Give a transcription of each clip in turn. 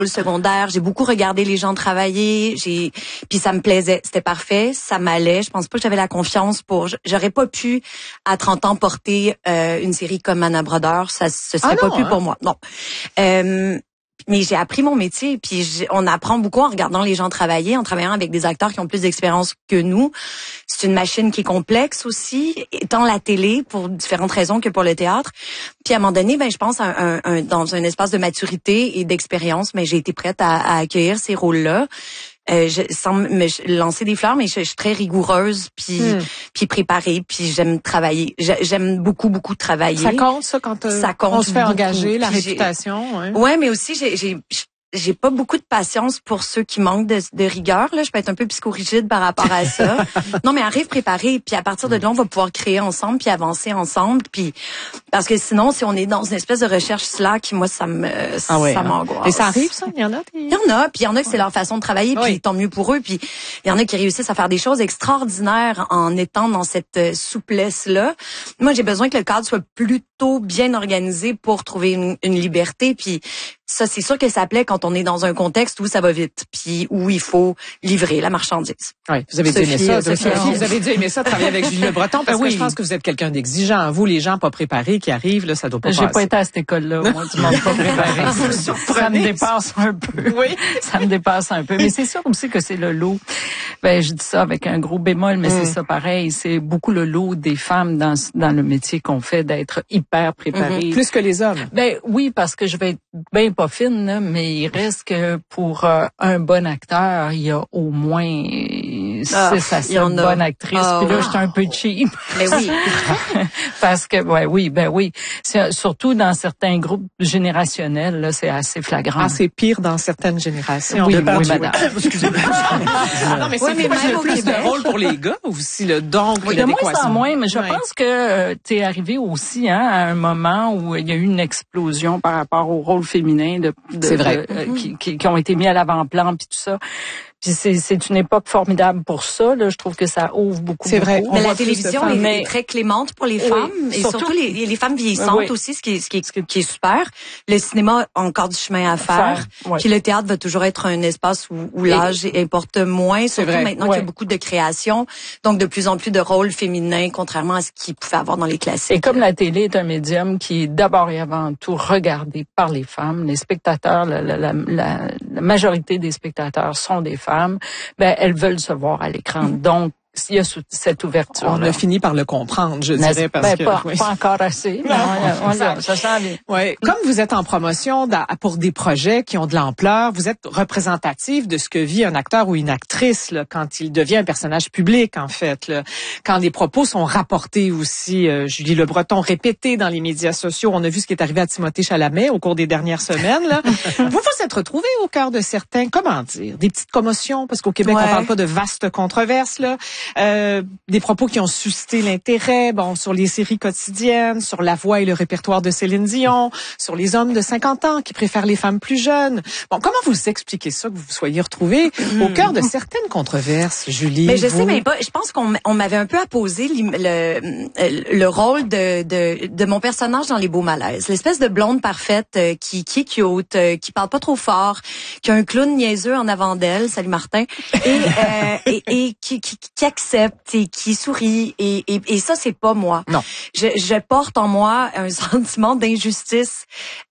le secondaire, j'ai beaucoup regardé les gens travailler, puis ça me plaisait, c'était parfait, ça m'allait. Je pense pas que j'avais la confiance j'aurais pas pu à 30 ans porter une série comme Manna Brothers, ce serait pas plus pour moi. Non. Mais j'ai appris mon métier, puis on apprend beaucoup en regardant les gens travailler, en travaillant avec des acteurs qui ont plus d'expérience que nous. C'est une machine qui est complexe aussi, étant la télé, pour différentes raisons que pour le théâtre. Puis à un moment donné, je pense dans un espace de maturité et d'expérience, mais j'ai été prête à accueillir ces rôles-là. Sans me lancer des fleurs, mais je suis très rigoureuse, puis préparée, puis j'aime travailler. J'aime beaucoup travailler. Ça compte ça quand ça compte on se fait beaucoup. engager, la réputation. Ouais, mais aussi j'ai pas beaucoup de patience pour ceux qui manquent de rigueur. Là, je peux être un peu psychorigide par rapport à ça. Non, mais arrive préparé, puis à partir de là, on va pouvoir créer ensemble, puis avancer ensemble, puis parce que sinon, si on est dans une espèce de recherche slack, moi ça m'angoisse. Et ça arrive, ça? Il y en a? Il y en a, puis il y en a que c'est leur façon de travailler, puis tant mieux pour eux, puis il y en a qui réussissent à faire des choses extraordinaires en étant dans cette souplesse-là. Moi, j'ai besoin que le cadre soit plutôt bien organisé pour trouver une liberté, puis ça, c'est sûr que ça plaît quand on est dans un contexte où ça va vite, puis où il faut livrer la marchandise. Oui, vous avez dû aimer ça. Vous avez dû aimer ça, travailler avec Julie Le Breton, parce que je pense que vous êtes quelqu'un d'exigeant. Vous, les gens pas préparés qui arrivent, là, ça doit pas passer. J'ai pas été à cette école-là, moi, du monde pas préparé. Ça me dépasse un peu. Oui. Ça me dépasse un peu. Mais c'est sûr aussi que c'est le lot. Je dis ça avec un gros bémol, mais c'est ça pareil. C'est beaucoup le lot des femmes dans le métier qu'on fait d'être hyper préparées. Plus que les hommes. Oui, parce que je vais être bien pas fine, là, mais il reste que pour un bon acteur, il y a au moins 6 à 7 bonnes actrices. Puis là, j'étais un peu cheap. Mais oui. Parce que, oui. Surtout dans certains groupes générationnels, là, c'est assez flagrant. Ah, c'est pire dans certaines générations. Oui, madame. Excusez-moi. Non, mais c'est plus de rôle pour les gars aussi, le donc, de moins en moins, mais je pense que t'es arrivé aussi, à un moment où il y a eu une explosion par rapport au rôle féminin c'est vrai. Qui ont été mis à l'avant-plan puis tout ça. Puis c'est une époque formidable pour ça. Là, je trouve que ça ouvre beaucoup. C'est vrai. Mais la télévision est très clémente pour les femmes et surtout les femmes vieillissantes aussi, ce qui est super. Le cinéma a encore du chemin à faire. Puis le théâtre va toujours être un espace où l'âge importe moins. Surtout maintenant qu'il y a beaucoup de création, donc de plus en plus de rôles féminins, contrairement à ce qu'il pouvait avoir dans les classiques. Et comme la télé est un médium qui est d'abord et avant tout regardé par les femmes, les spectateurs, la majorité des spectateurs sont des femmes. Elles veulent se voir à l'écran. Donc, il y a cette ouverture. On a fini par le comprendre, je dirais, parce que pas encore assez. Ça sent bien. Oui, comme vous êtes en promotion pour des projets qui ont de l'ampleur, vous êtes représentatif de ce que vit un acteur ou une actrice là, quand il devient un personnage public, en fait. Là. Quand les propos sont rapportés aussi, Julie Le Breton, répétés dans les médias sociaux. On a vu ce qui est arrivé à Timothée Chalamet au cours des dernières semaines. Là. vous vous êtes retrouvé au cœur de certains, comment dire, des petites commotions, parce qu'au Québec, on parle pas de vastes controverses, là. Des propos qui ont suscité l'intérêt, sur les séries quotidiennes, sur la voix et le répertoire de Céline Dion, sur les hommes de 50 ans qui préfèrent les femmes plus jeunes. Comment vous expliquez ça, que vous vous soyez retrouvés au cœur de certaines controverses, Julie? Mais je sais même pas. Je pense qu'on m'avait un peu apposé le rôle de mon personnage dans Les Beaux Malaises. L'espèce de blonde parfaite qui est cute, qui parle pas trop fort, qui a un clown niaiseux en avant d'elle, salut Martin, et qui accepte et qui sourit et ça c'est pas moi. Non. Je porte en moi un sentiment d'injustice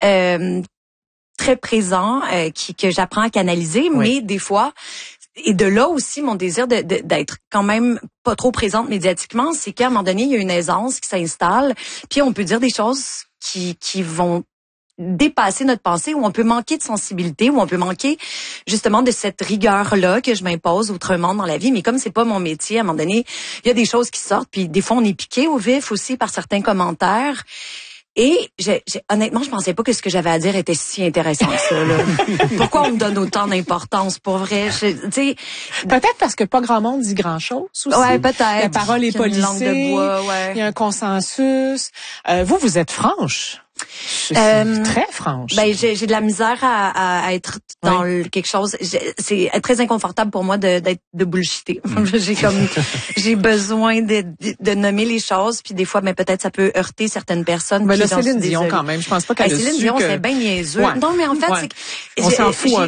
très présent que j'apprends à canaliser, mais des fois et de là aussi mon désir d'être quand même pas trop présente médiatiquement, c'est qu'à un moment donné il y a une aisance qui s'installe, puis on peut dire des choses qui vont dépasser notre pensée, où on peut manquer de sensibilité, où on peut manquer justement de cette rigueur-là que je m'impose autrement dans la vie. Mais comme c'est pas mon métier, à un moment donné, il y a des choses qui sortent, puis des fois on est piqué au vif aussi par certains commentaires. Et honnêtement, je pensais pas que ce que j'avais à dire était si intéressant que ça. Là. Pourquoi on me donne autant d'importance pour vrai? Peut-être parce que pas grand monde dit grand-chose aussi. Ouais, peut-être. La parole est policée, langue de bois, il y a un consensus. Vous êtes franche. Très franche. J'ai de la misère à être dans quelque chose. C'est très inconfortable pour moi d'être de bullshiter. J'ai besoin de nommer les choses, puis des fois, peut-être ça peut heurter certaines personnes. Mais là, Céline Dion quand même. Je pense pas qu'elle a su Céline Dion, c'est bien niaiseux. Ouais. Non, mais en fait, on s'en fout un